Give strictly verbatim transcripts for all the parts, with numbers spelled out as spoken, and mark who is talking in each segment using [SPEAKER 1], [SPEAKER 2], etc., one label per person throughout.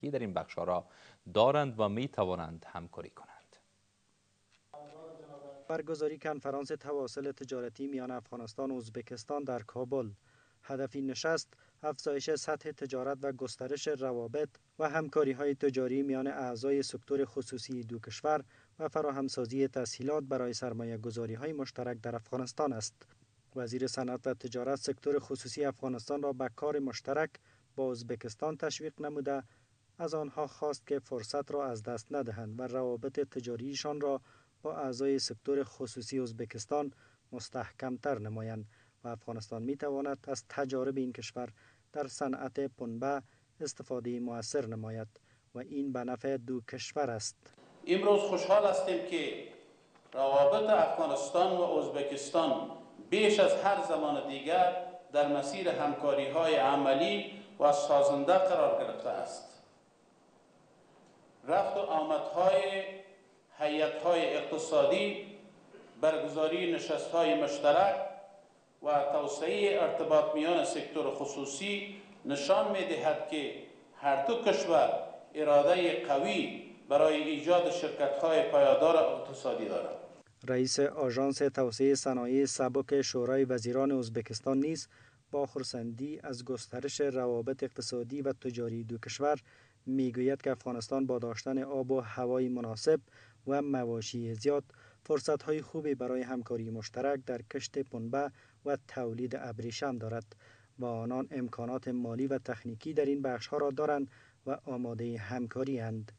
[SPEAKER 1] در این بخش‌ها را دارند و می توانند همکاری کنند.
[SPEAKER 2] برگزاری کنفرانس تواصل تجارتی میان افغانستان و ازبکستان در کابل. هدف این نشست افزایش سطح تجارت و گسترش روابط و همکاری‌های تجاری میان اعضای سکتور خصوصی دو کشور و فراهمسازی تسهیلات برای سرمایه‌گذاری‌های مشترک در افغانستان است. وزیر صنعت و تجارت سکتور خصوصی افغانستان را به کار مشترک با ازبکستان تشویق نموده از آنها خواست که فرصت را از دست ندهند و روابط تجاریشان را با اعضای سکتور خصوصی ازبکستان مستحکمتر نمایند و افغانستان می تواند از تجارب این کشور در صنعت پنبه استفاده مؤثر نماید و این به نفع دو کشور است.
[SPEAKER 3] امروز خوشحال هستیم که روابط افغانستان و ازبکستان بیش از هر زمان دیگر در مسیر همکاری‌های عملی و سازنده قرار گرفته است. رفت و آمدهای هیئت‌های اقتصادی، برگزاری نشست‌های مشترک و توسعه ارتباط میان سکتور خصوصی نشان می‌دهد که هر دو کشور اراده قوی برای ایجاد شرکت‌های پایدار اقتصادی دارند.
[SPEAKER 2] رئیس آژانس توسعه صنایع سبک شورای وزیران ازبکستان نیز با خرسندی از گسترش روابط اقتصادی و تجاری دو کشور میگوید که افغانستان با داشتن آب و هوای مناسب و مواشی زیاد فرصت‌های خوبی برای همکاری مشترک در کشت پنبه و تولید ابریشم دارد و آنان امکانات مالی و تکنیکی در این بخش‌ها را دارند و آماده همکاری اند.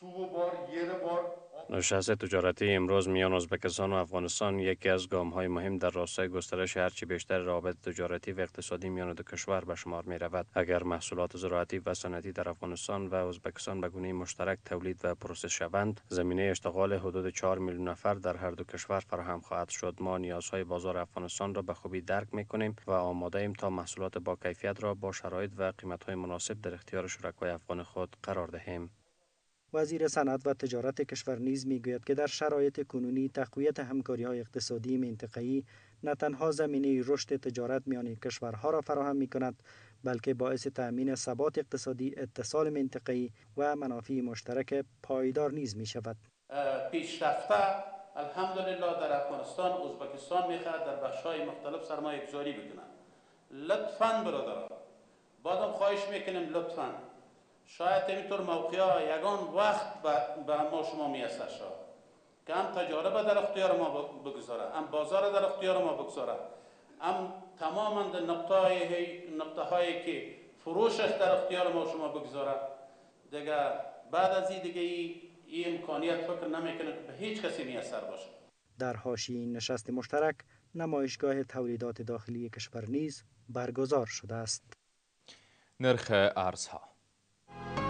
[SPEAKER 4] نشست تجارتی امروز میان ازبکستان و افغانستان یکی از گام‌های مهم در راستای گسترش هرچی بیشتر روابط تجارتی و اقتصادی میان دو کشور به شمار می‌رود. اگر محصولات زراعتی و صنعتی در افغانستان و ازبکستان به گونه مشترک تولید و پروسس شوند، زمینه اشتغال حدود چهار میلیون نفر در هر دو کشور فراهم خواهد شد. ما نیازهای بازار افغانستان را به خوبی درک می‌کنیم و آماده ایم تا محصولات با کیفیت را با شرایط و قیمت‌های مناسب در اختیار شرکای افغان خود قرار دهیم.
[SPEAKER 2] وزیر صنعت و تجارت کشور نیز میگوید که در شرایط کنونی تقویت همکاری‌های اقتصادی منطقه‌ای نه تنها زمینه رشد تجارت میان کشورها را فراهم می‌کند، بلکه باعث تأمین ثبات اقتصادی، اتصال منطقه‌ای و منافع مشترک پایدار نیز می‌شود.
[SPEAKER 3] پیشرفته الحمدلله در افغانستان، ازبکستان می‌خواهد در بخش‌های مختلف سرمایه‌گذاری بکنند. لطفاً برادران، بعدم خواهش می‌کنیم لطفاً شاید اینطور موقعا یگان وقت به ما شما میسر شد که هم تجارب در اختیار ما بگذاره، هم بازار در اختیار ما بگذاره، هم تماما نقطه نقطه هایی که فروشش در اختیار ما شما بگذاره. دیگه بعد از این دیگه این امکانیت فکر نمیکنه که به هیچ کسی میسر باشه.
[SPEAKER 2] در حاشیه این نشست مشترک نمایشگاه تولیدات داخلی کشور نیز برگزار شده است.
[SPEAKER 1] نرخ ارزها